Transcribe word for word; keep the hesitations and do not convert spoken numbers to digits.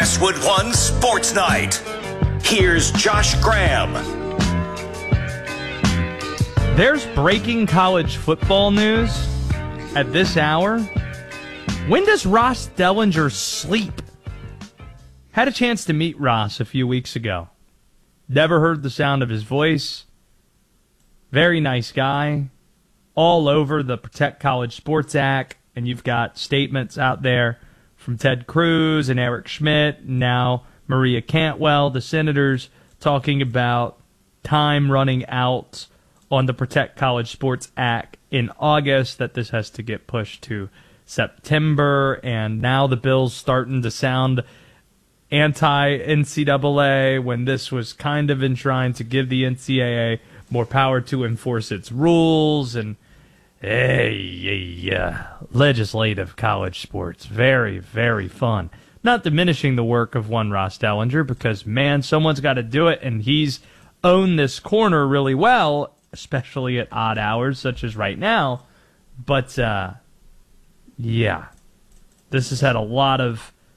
Westwood One Sports Night. Here's Josh Graham. There's breaking college football news at this hour. When does Ross Dellinger sleep? Had a chance to meet Ross a few weeks ago. Never heard the sound of his voice. Very nice guy. All over the Protect College Sports Act. And you've got statements out there from Ted Cruz and Eric Schmidt, now Maria Cantwell, the senators, talking about time running out on the Protect College Sports Act in August, that this has to get pushed to September, and now the bill's starting to sound anti-N C double A when this was kind of enshrined to give the N C double A more power to enforce its rules. And hey, uh, legislative college sports, very, very fun. Not diminishing the work of one Ross Dellinger, because, man, someone's got to do it, and he's owned this corner really well, especially at odd hours, such as right now. But, uh, yeah, this has had a lot of